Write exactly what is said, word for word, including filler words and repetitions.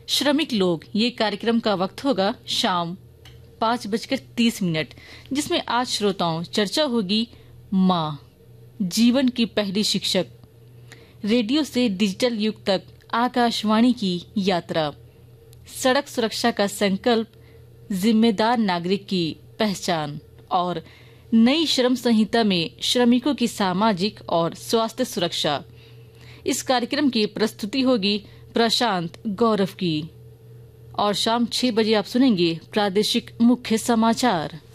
श्रमिक लोग, ये कार्यक्रम का वक्त होगा शाम पाँच बजकर तीस मिनट, जिसमें आज श्रोताओं चर्चा होगी माँ, जीवन की पहली शिक्षक, रेडियो से डिजिटल युग तक आकाशवाणी की यात्रा, सड़क सुरक्षा का संकल्प, जिम्मेदार नागरिक की पहचान और नई श्रम संहिता में श्रमिकों की सामाजिक और स्वास्थ्य सुरक्षा। इस कार्यक्रम की प्रस्तुति होगी प्रशांत गौरव की। और शाम छह बजे आप सुनेंगे प्रादेशिक मुख्य समाचार।